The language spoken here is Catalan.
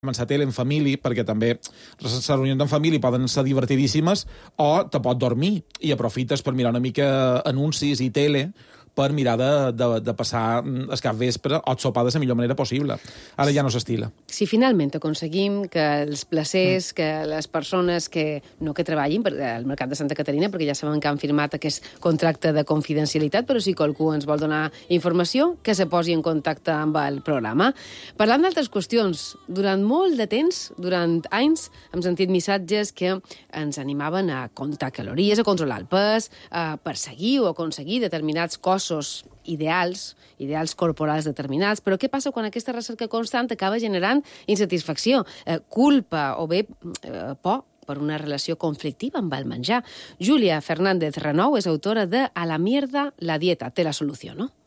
començar tele en família, perquè també les reunions en família poden ser divertidíssimes, o te pot dormir i aprofites per mirar una mica anuncis i tele per mirar de passar el cap vespre o el sopar de la millor manera possible. Ara ja no s'estila. Si finalment aconseguim que els placers, que les persones que no que treballin al Mercat de Santa Caterina, perquè ja saben que han firmat aquest contracte de confidencialitat, però si qualcú ens vol donar informació, que se posi en contacte amb el programa. Parlant d'altres qüestions, durant molt de temps, durant anys, hem sentit missatges que ens animaven a comptar calories, a controlar el pes, a perseguir o aconseguir determinats cossos ideals corporals determinats, però què passa quan aquesta recerca constant acaba generant insatisfacció, culpa o bé por per una relació conflictiva amb el menjar? Júlia Fernández Renou és autora de A la mierda la dieta, té la solució, no?